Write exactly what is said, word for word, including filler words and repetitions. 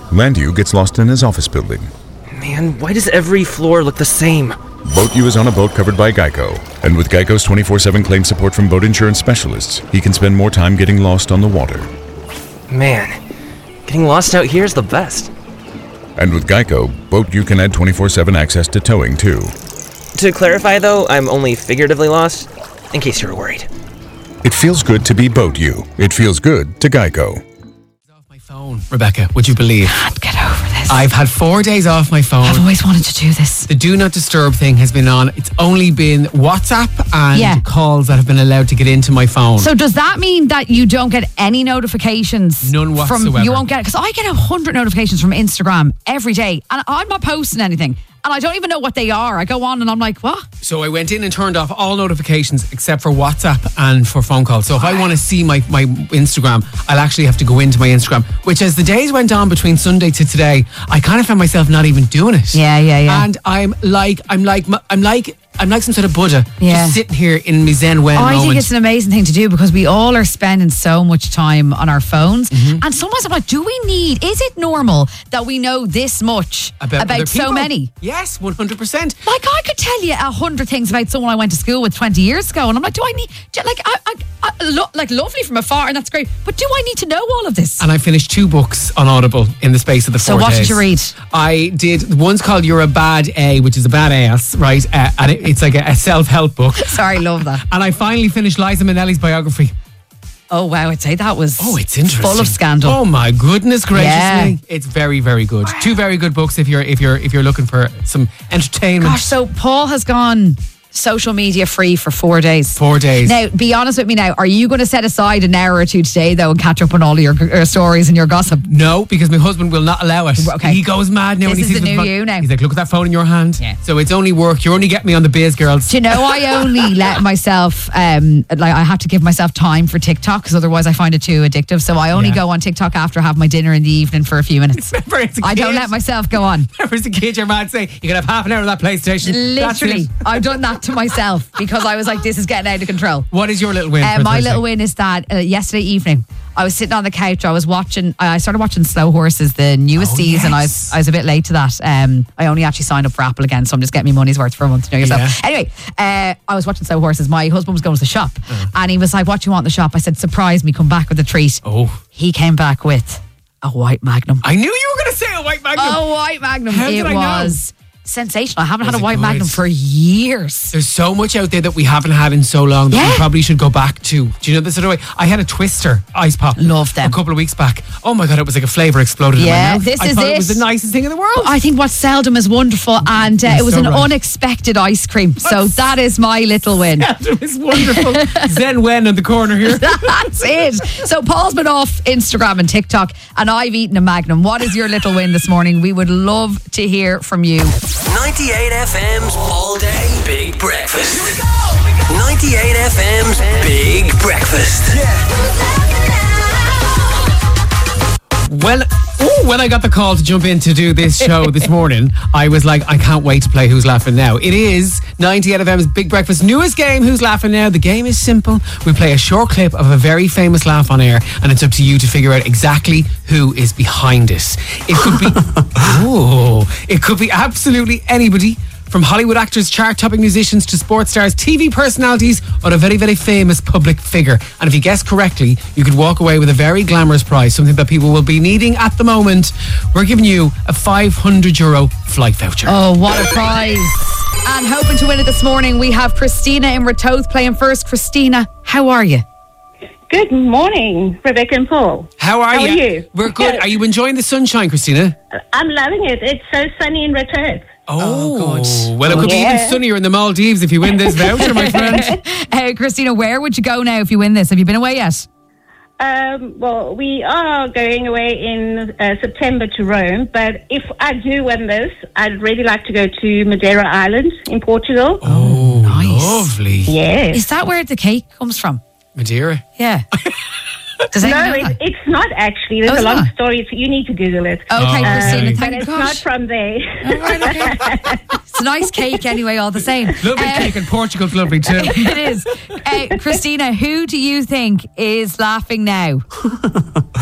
Landu gets lost in his office building. Man, why does every floor look the same? Boat U is on a boat covered by Geico. And with Geico's twenty-four seven claim support from boat insurance specialists, he can spend more time getting lost on the water. Man, getting lost out here is the best. And with Geico, Boat U can add twenty-four seven access to towing too. To clarify though, I'm only figuratively lost, in case you were worried. It feels good to be Boat U. It feels good to Geico. Off my phone, Rebecca, would you believe? Can't get over this. I've had four days off my phone. I've always wanted to do this. The do not disturb thing has been on. It's only been WhatsApp and Yeah. calls that have been allowed to get into my phone. So does that mean that you don't get any notifications? None From, whatsoever. you won't get, because I get a hundred notifications from Instagram every day, and I'm not posting anything, and I don't even know what they are. I go on and I'm like, what? So I went in and turned off all notifications except for WhatsApp and for phone calls. So if I want to see my, my Instagram, I'll actually have to go into my Instagram, which as the days went on between Sunday to today, I kind of found myself not even doing it. Yeah, yeah, yeah. And I'm like, I'm like, I'm like, I'm like some sort of Buddha, Yeah. just sitting here in my Zen Wen I moment. think it's an amazing thing to do because we all are spending so much time on our phones. Mm-hmm. And sometimes I'm like, do we need, is it normal that we know this much about, other so people. many? Yes, one hundred percent. Like, I could tell you a hundred things about someone I went to school with twenty years ago, and I'm like, do I need, do- like, I, I, I lo- like, lovely from afar, and that's great, but do I need to know all of this? And I finished two books on Audible in the space of the So four what days. did you read? I did, one's called You're a Bad A, which is a bad ass, right? Uh, and it, it's like a, a self-help book. Sorry, love that. And I finally finished Liza Minnelli's biography. Oh, wow, I'd say that was Oh, it's interesting. full of scandal. Oh my goodness gracious Yeah. me. It's very, very good. Two very good books if you're if you're if you're looking for some entertainment. Gosh, so Paul has gone social media free for four days. Four days. Now, be honest with me now. Are you going to set aside an hour or two today, though, and catch up on all of your uh, stories and your gossip? No, because my husband will not allow it. Okay. He goes mad now This when he is sees the the new phone. you now. He's like, look at that phone in your hand. Yeah. So it's only work. You only get me on the biz, girls. Do you know, I only let myself, um, like, I have to give myself time for TikTok because otherwise I find it too addictive. So I only Yeah. go on TikTok after I have my dinner in the evening for a few minutes. Remember, as a I don't kid- let myself go on. Remember as a kid, your man say, you can have half an hour of that PlayStation. That's Literally, it. I've done that to myself because I was like, this is getting out of control. What is your little win? Uh, for my Thursday? little win is that uh, yesterday evening I was sitting on the couch. I was watching. I started watching Slow Horses, the newest Oh, season. I yes. was I was a bit late to that. Um, I only actually signed up for Apple again, so I'm just getting my money's worth for a month. You know yourself. Yeah. Anyway, uh, I was watching Slow Horses. My husband was going to the shop, Uh. and he was like, "What do you want in the shop?" I said, "Surprise me, come back with a treat." Oh. He came back with a white Magnum. I knew you were going to say a white Magnum. A white Magnum. How it did I know? was sensational. I haven't Was had a it white good? Magnum for years. There's so much out there that we haven't had in so long that Yeah. we probably should go back to. Do you know this sort of way? I had a Twister ice pop. Love them. A couple of weeks back. Oh my God, it was like a flavour exploded Yeah, in my mouth. this I is thought it. it. was the nicest thing in the world. I think what's seldom is wonderful, and uh, You're it was so an right. unexpected ice cream. So What's- that is my little win. It was wonderful. Zen Wen in the corner here. That's it. So Paul's been off Instagram and TikTok, and I've eaten a Magnum. What is your little win this morning? We would love to hear from you. ninety-eight F M's All Day Big Breakfast. ninety-eight F M's Big Breakfast. Well, ooh, when I got the call to jump in to do this show this morning, I was like, I can't wait to play Who's Laughing Now. It is ninety-eight F M's Big Breakfast newest game, Who's Laughing Now. The game is simple. We play a short clip of a very famous laugh on air, and it's up to you to figure out exactly who is behind it. It could be, oh, it could be absolutely anybody. From Hollywood actors, chart-topping musicians to sports stars, T V personalities, or a very, very famous public figure. And if you guess correctly, you could walk away with a very glamorous prize, something that people will be needing at the moment. We're giving you a five hundred euro flight voucher. Oh, what a prize. And hoping to win it this morning, we have Christina in Ratoath playing first. Christina, how are you? Good morning, Rebecca and Paul. How are How you? are you? We're good. Are you enjoying the sunshine, Christina? I'm loving it. It's so sunny in Ratoath. Oh, good. Well, it could be Yeah. even sunnier in the Maldives if you win this voucher, my friend. Uh, Christina, where would you go now if you win this? Have you been away yet? Um, well, we are going away in uh, September to Rome, but if I do win this, I'd really like to go to Madeira Island in Portugal. Oh, Nice. lovely. Yes. Is that where the cake comes from? Madeira. Yeah. Does No, anyone know it, that? it's not actually. There's Oh, a it's long not? story. So you need to Google it. Okay, Oh, Christina, okay. But thank it's gosh. not from there. Oh, right, okay. It's a nice cake anyway, all the same. Lovely Uh, cake, and Portugal's lovely too. It is. Uh, Christina, who do you think is laughing now?